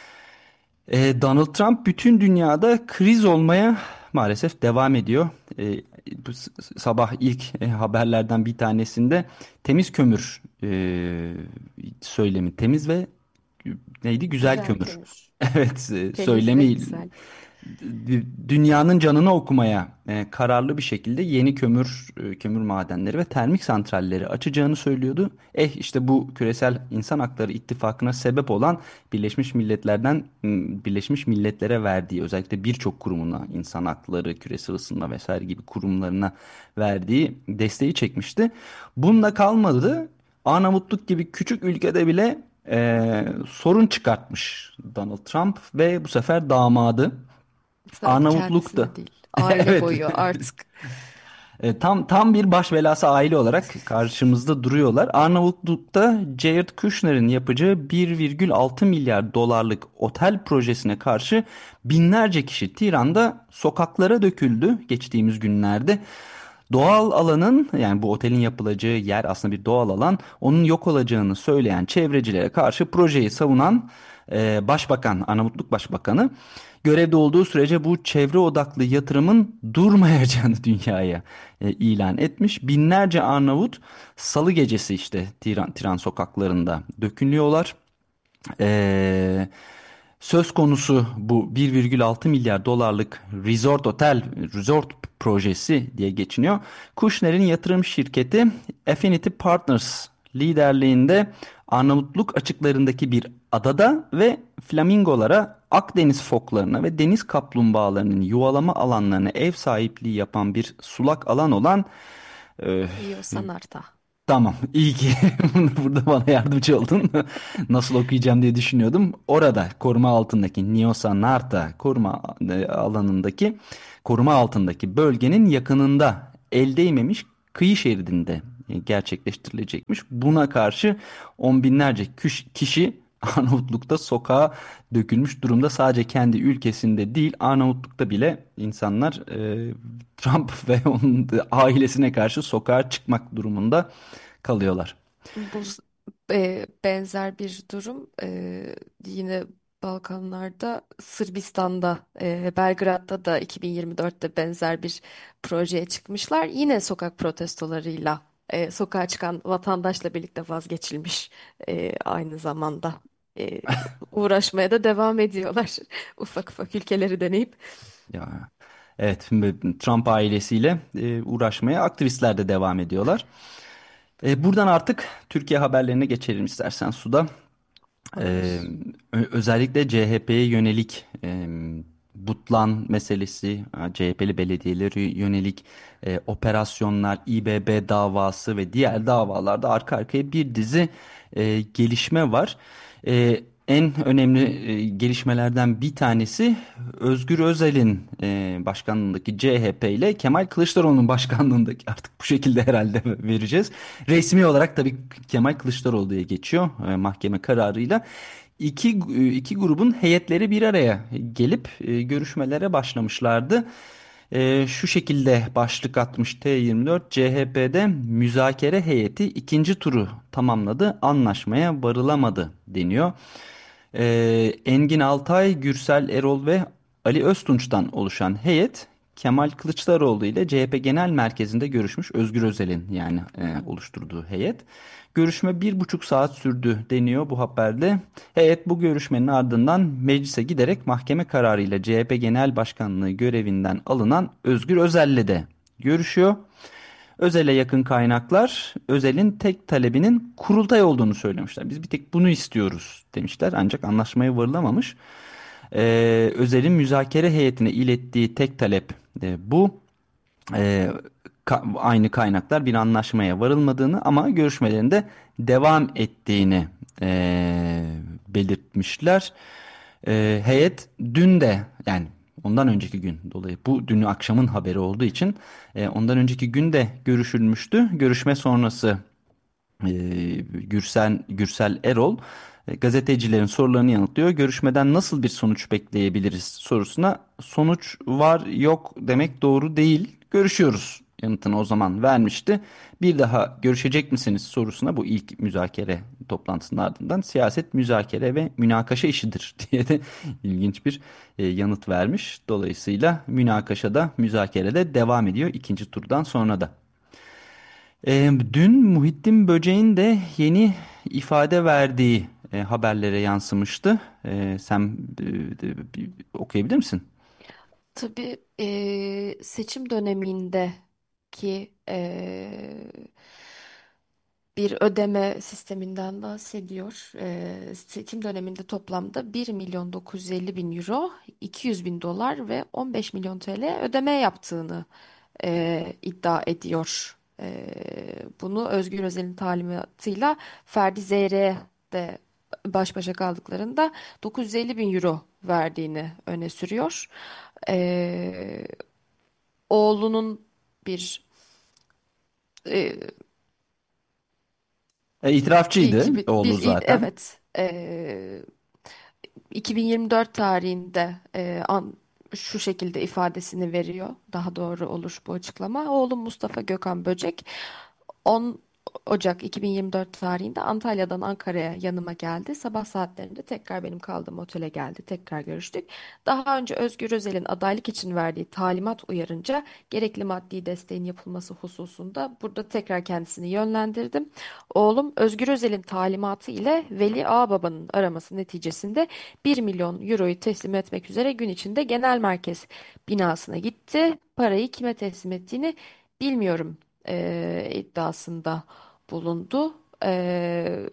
A: E, Donald Trump bütün dünyada kriz olmaya maalesef devam ediyor. E, bu s- sabah ilk e, haberlerden bir tanesinde temiz kömür e, söylemi, temiz ve neydi? Güzel
B: Güzel
A: kömür.
B: kömür.
A: Evet, e,
B: Temiz ve
A: söylemi
B: güzel.
A: dü- dünyanın canını okumaya e, kararlı bir şekilde yeni kömür e, kömür madenleri ve termik santralleri açacağını söylüyordu. Eh işte bu küresel insan hakları ittifakına sebep olan Birleşmiş Milletler'den m, Birleşmiş Milletler'e verdiği özellikle birçok kurumuna insan hakları, küresel ısınma vesaire gibi kurumlarına verdiği desteği çekmişti. Bununla kalmadı. Arnavutluk gibi küçük ülkede bile e, sorun çıkartmış Donald Trump ve bu sefer damadı.
B: Sadece
A: Arnavutluk'ta.
B: kendisine değil, aile
A: Evet.
B: boyu artık.
A: E, tam tam bir baş belası aile olarak karşımızda duruyorlar. Arnavutluk'ta Jared Kushner'in yapacağı bir virgül altı milyar dolarlık otel projesine karşı binlerce kişi Tiran'da sokaklara döküldü geçtiğimiz günlerde. Doğal alanın yani bu otelin yapılacağı yer aslında bir doğal alan. Onun yok olacağını söyleyen çevrecilere karşı projeyi savunan e, Başbakan, Arnavutluk Başbakanı görevde olduğu sürece bu çevre odaklı yatırımın durmayacağını dünyaya e, ilan etmiş. Binlerce Arnavut Salı gecesi işte Tiran, Tiran sokaklarında dökülüyorlar. Ee, söz konusu bu bir virgül altı milyar dolarlık resort otel resort projesi diye geçiniyor. Kushner'in yatırım şirketi Affinity Partners liderliğinde Arnavutluk açıklarındaki bir adada ve flamingolara, Akdeniz foklarına ve deniz kaplumbağalarının yuvalama alanlarına ev sahipliği yapan bir sulak alan olan e,
B: Rio Sanarta.
A: tamam, iyi ki burada bana yardımcı oldun. Nasıl okuyacağım diye düşünüyordum. Orada koruma altındaki Niosa Narta koruma e, alanındaki koruma altındaki bölgenin yakınında el değmemiş kıyı şeridinde e, gerçekleştirilecekmiş. Buna karşı on binlerce küş- kişi Arnavutluk'ta sokağa dökülmüş durumda. Sadece kendi ülkesinde değil, Arnavutluk'ta bile insanlar e, Trump ve onun da ailesine karşı sokağa çıkmak durumunda kalıyorlar.
B: Bu s- e, benzer bir durum e, yine Balkanlarda, Sırbistan'da, e, Belgrad'da da iki bin yirmi dörtte benzer bir projeye çıkmışlar. Yine sokak protestolarıyla e, sokağa çıkan vatandaşla birlikte vazgeçilmiş e, aynı zamanda. E, uğraşmaya da devam ediyorlar. Ufak ufak ülkeleri deneyip.
A: Ya, evet, şimdi Trump ailesiyle e, uğraşmaya aktivistler de devam ediyorlar. E, buradan artık Türkiye haberlerine geçelim istersen Suda. Ee,
B: Olur.
A: ö- özellikle C H P'ye yönelik e, Butlan meselesi, C H P'li belediyeleri yönelik e, operasyonlar, İBB davası ve diğer davalarda arka arkaya bir dizi e, gelişme var. E, en önemli e, gelişmelerden bir tanesi Özgür Özel'in e, başkanlığındaki C H P ile Kemal Kılıçdaroğlu'nun başkanlığındaki artık bu şekilde herhalde vereceğiz. Resmi olarak tabii Kemal Kılıçdaroğlu diye geçiyor e, mahkeme kararıyla. İki, iki grubun heyetleri bir araya gelip e, görüşmelere başlamışlardı. Ee, şu şekilde başlık atmış T yirmi dört. C H P'de müzakere heyeti ikinci turu tamamladı. Anlaşmaya varılamadı deniyor. Ee, Engin Altay, Gürsel Erol ve Ali Öztunç'tan oluşan heyet Kemal Kılıçdaroğlu ile C H P Genel Merkezi'nde görüşmüş. Özgür Özel'in yani e, oluşturduğu heyet. Görüşme bir buçuk saat sürdü deniyor bu haberde. Heyet bu görüşmenin ardından meclise giderek mahkeme kararıyla C H P Genel Başkanlığı görevinden alınan Özgür Özel'le de görüşüyor. Özel'e yakın kaynaklar Özel'in tek talebinin kurultay olduğunu söylemişler. Biz bir tek bunu istiyoruz demişler ancak anlaşmaya varılamamış. Ee, Özel'in müzakere heyetine ilettiği tek talep e, bu. Ee, ka- Aynı kaynaklar bir anlaşmaya varılmadığını ama görüşmelerinde devam ettiğini e, belirtmişler. Ee, heyet dün de yani ondan önceki gün dolayı bu dünü akşamın haberi olduğu için e, ondan önceki gün de görüşülmüştü. Görüşme sonrası e, Gürsel, Gürsel Erol e, gazetecilerin sorularını yanıtlıyor. Görüşmeden nasıl bir sonuç bekleyebiliriz sorusuna sonuç var yok demek doğru değil. Görüşüyoruz yanıtını o zaman vermişti. Bir daha görüşecek misiniz sorusuna bu ilk müzakere toplantısının ardından siyaset müzakere ve münakaşa işidir diye de ilginç bir e, yanıt vermiş. Dolayısıyla münakaşada müzakerede devam ediyor ikinci turdan sonra da. Ee, dün Muhittin Böceğin de yeni ifade verdiği e, haberlere yansımıştı. Ee, sen e, de- bir- okuyabilir misin?
B: Tabii eee, seçim dönemindeki eee, bir ödeme sisteminden bahsediyor. Eee, seçim döneminde toplamda bir milyon dokuz yüz elli bin euro, iki yüz bin dolar ve on beş milyon T L ödeme yaptığını eee, iddia ediyor. Eee, bunu Özgür Özel'in talimatıyla Ferdi Zeyrek'e de baş başa kaldıklarında dokuz yüz elli bin euro verdiğini öne sürüyor. Eee, Oğlunun bir e,
A: E,
B: bir
A: itirafçıydı
B: iki bin-
A: oğlu
B: bir
A: zaten.
B: evet e, iki bin yirmi dört tarihinde e, an, şu şekilde ifadesini veriyor. Daha doğru olur bu açıklama. Oğlum Mustafa Gökhan Böcek on Ocak iki bin yirmi dört tarihinde Antalya'dan Ankara'ya yanıma geldi. Sabah saatlerinde tekrar benim kaldığım otele geldi. Tekrar görüştük. Daha önce Özgür Özel'in adaylık için verdiği talimat uyarınca gerekli maddi desteğin yapılması hususunda burada tekrar kendisini yönlendirdim. Oğlum Özgür Özel'in talimatı ile Veli Ağababa'nın araması neticesinde bir milyon euroyu teslim etmek üzere gün içinde genel merkez binasına gitti. Parayı kime teslim ettiğini bilmiyorum eee, iddiasında bulundu. Eee,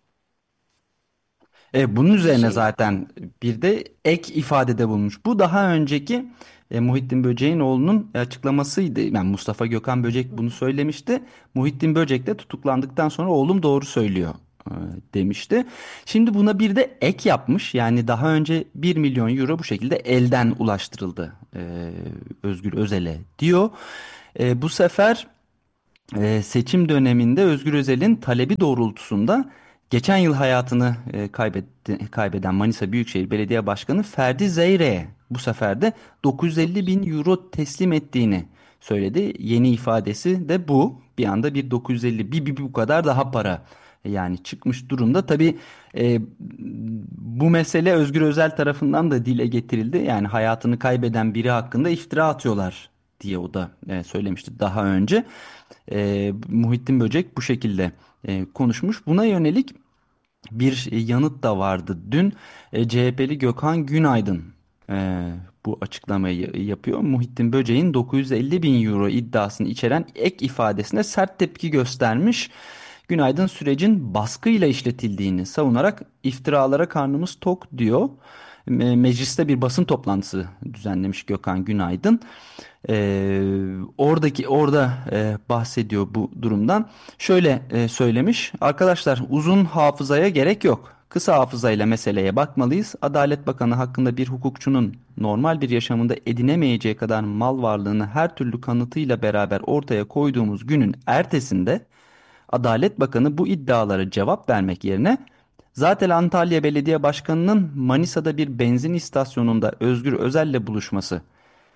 A: E, bunun
B: bir
A: üzerine
B: şey.
A: zaten bir de ek ifadede bulunmuş. Bu daha önceki e, Muhittin Böcek'in oğlunun açıklamasıydı. Yani Mustafa Gökhan Böcek
B: Hı
A: bunu
B: hı.
A: söylemişti. Muhittin Böcek de tutuklandıktan sonra oğlum doğru söylüyor e, demişti. Şimdi buna bir de ek yapmış. Yani daha önce bir milyon euro bu şekilde elden ulaştırıldı e, Özgür Özel'e diyor. E, bu sefer e, seçim döneminde Özgür Özel'in talebi doğrultusunda geçen yıl hayatını e, kaybetti, kaybeden Manisa Büyükşehir Belediye Başkanı Ferdi Zeyrek'e bu sefer de dokuz yüz elli bin euro teslim ettiğini söyledi. Yeni ifadesi de bu. Bir anda bir dokuz yüz elli bir, bir bu kadar daha para yani çıkmış durumda. Tabii e, bu mesele Özgür Özel tarafından da dile getirildi. Yani hayatını kaybeden biri hakkında iftira atıyorlar diye o da e, söylemişti daha önce. E, Muhittin Böcek bu şekilde e, konuşmuş. Buna yönelik bir e, yanıt da vardı. Dün e, C H P'li Gökhan Günaydın e, bu açıklamayı yapıyor. Muhittin Böcek'in dokuz yüz elli bin euro iddiasını içeren ek ifadesine sert tepki göstermiş. Günaydın sürecin baskıyla işletildiğini savunarak iftiralara karnımız tok diyor. Me- Mecliste bir basın toplantısı düzenlemiş Gökhan Günaydın. Ee, oradaki orada e, bahsediyor bu durumdan. Şöyle e, söylemiş. Arkadaşlar uzun hafızaya gerek yok. Kısa hafızayla meseleye bakmalıyız. Adalet Bakanı hakkında bir hukukçunun normal bir yaşamında edinemeyeceği kadar mal varlığını her türlü kanıtıyla beraber ortaya koyduğumuz günün ertesinde Adalet Bakanı bu iddialara cevap vermek yerine zaten Antalya Belediye Başkanı'nın Manisa'da bir benzin istasyonunda Özgür Özel'le buluşması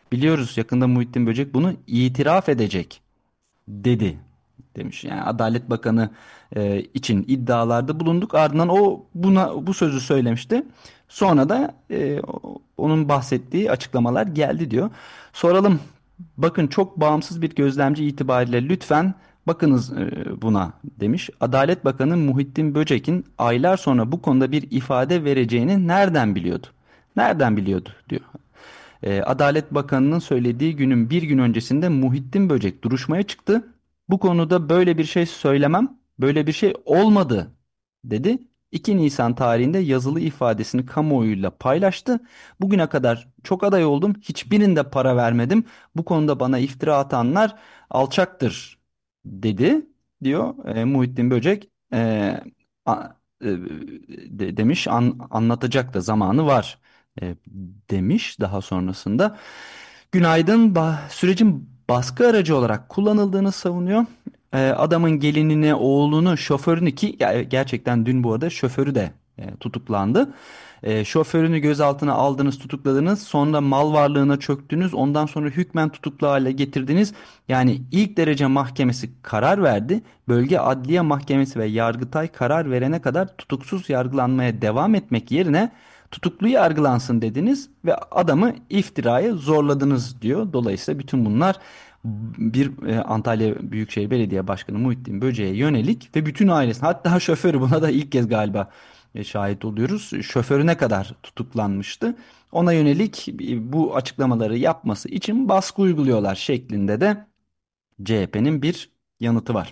A: Biliyoruz yakında Muhittin Böcek bunu itiraf edecek dedi demiş. Yani Adalet Bakanı e, için iddialarda bulunduk. Ardından o buna bu sözü söylemişti. Sonra da e, onun bahsettiği açıklamalar geldi diyor. Soralım. Bakın çok bağımsız bir gözlemci itibariyle lütfen bakınız e, buna demiş. Adalet Bakanı Muhittin Böcek'in aylar sonra bu konuda bir ifade vereceğini nereden biliyordu? Nereden biliyordu diyor. E, Adalet Bakanı'nın söylediği günün bir gün öncesinde Muhittin Böcek duruşmaya çıktı. Bu konuda böyle bir şey söylemem, böyle bir şey olmadı dedi. iki Nisan tarihinde yazılı ifadesini kamuoyuyla paylaştı. Bugüne kadar çok aday oldum, hiçbirinde para vermedim. Bu konuda bana iftira atanlar alçaktır dedi diyor e, Muhittin Böcek. E, a- e, de- demiş an- anlatacak da zamanı var e, demiş daha sonrasında. Günaydın ba- sürecin baskı aracı olarak kullanıldığını savunuyor. E, adamın gelinini, oğlunu, şoförünü ki ya- gerçekten dün bu arada şoförü de e, tutuklandı. E, şoförünü gözaltına aldınız, tutukladınız. Sonra mal varlığına çöktünüz. Ondan sonra hükmen tutuklu hale getirdiniz. Yani ilk derece mahkemesi karar verdi. Bölge Adliye Mahkemesi ve Yargıtay karar verene kadar tutuksuz yargılanmaya devam etmek yerine tutuklu yargılansın dediniz ve adamı iftiraya zorladınız diyor. Dolayısıyla bütün bunlar bir e, Antalya Büyükşehir Belediye Başkanı Muhittin Böce'ye yönelik ve bütün ailesine, hatta şoförü, buna da ilk kez galiba e, şahit oluyoruz. Şoförüne kadar tutuklanmıştı. Ona yönelik e, bu açıklamaları yapması için baskı uyguluyorlar şeklinde de C H P'nin bir yanıtı var.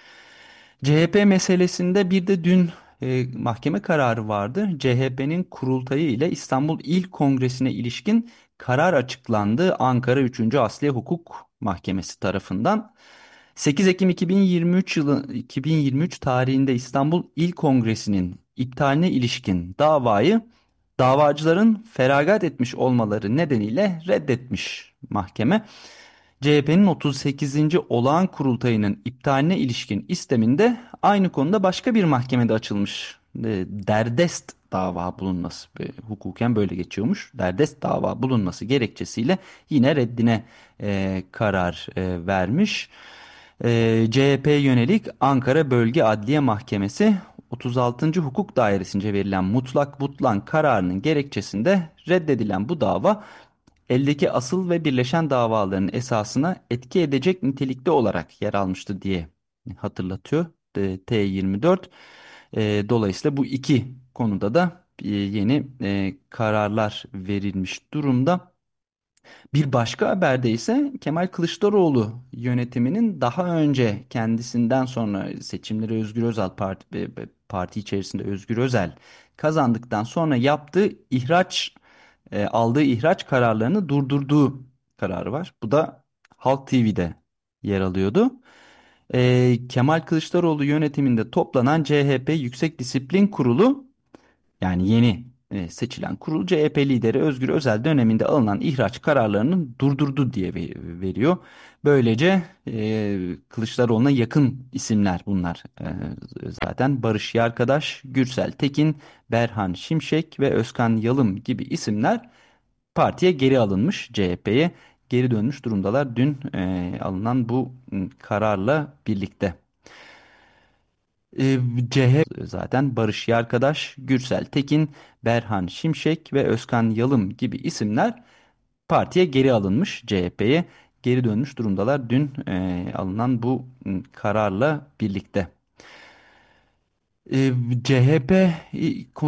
A: C H P meselesinde bir de dün e, mahkeme kararı vardı. C H P'nin kurultayı ile İstanbul İl Kongresi'ne ilişkin karar açıklandı. Ankara üçüncü Asliye Hukuk Mahkemesi tarafından. sekiz Ekim iki bin yirmi üç yılı iki bin yirmi üç tarihinde İstanbul İl Kongresi'nin iptaline ilişkin davayı davacıların feragat etmiş olmaları nedeniyle reddetmiş mahkeme. C H P'nin otuz sekizinci olağan kurultayının iptaline ilişkin isteminde aynı konuda başka bir mahkemede açılmış e, derdest dava bulunması, e, hukuken böyle geçiyormuş. Derdest dava bulunması gerekçesiyle yine reddine e, karar e, vermiş. E, C H P'ye yönelik Ankara Bölge Adliye Mahkemesi otuz altıncı Hukuk Dairesi'nce verilen mutlak butlan kararının gerekçesinde reddedilen bu dava eldeki asıl ve birleşen davaların esasına etki edecek nitelikte olarak yer almıştı diye hatırlatıyor e, T yirmi dört. E, dolayısıyla bu iki konuda da e, yeni e, kararlar verilmiş durumda. Bir başka haberde ise Kemal Kılıçdaroğlu yönetiminin daha önce kendisinden sonra seçimleri Özgür Özel parti, e, parti içerisinde Özgür Özel kazandıktan sonra yaptığı ihraç e, aldığı ihraç kararlarını durdurduğu kararı var. Bu da Halk T V'de yer alıyordu. E, Kemal Kılıçdaroğlu yönetiminde toplanan C H P Yüksek Disiplin Kurulu, yani yeni e, seçilen kurul, C H P lideri Özgür Özel döneminde alınan ihraç kararlarını durdurdu diye ve- veriyor. Böylece e, Kılıçdaroğlu'na yakın isimler bunlar. E, zaten Barış Yarkadaş, Gürsel Tekin, Berhan Şimşek ve Özkan Yalım gibi isimler partiye geri alınmış, C H P'ye geri dönmüş durumdalar dün e, alınan bu m, kararla birlikte. E, C H P zaten Barış Yarkadaş, Gürsel Tekin, Berhan Şimşek ve Özkan Yalım gibi isimler partiye geri alınmış, C H P'ye geri dönmüş durumdalar dün e, alınan bu m, kararla birlikte. E, C H P